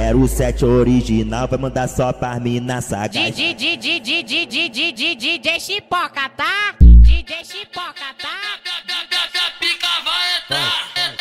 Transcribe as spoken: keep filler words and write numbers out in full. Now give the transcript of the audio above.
zero sete original, vai mandar só pra mina sagaz. DJ Chipoca, tá?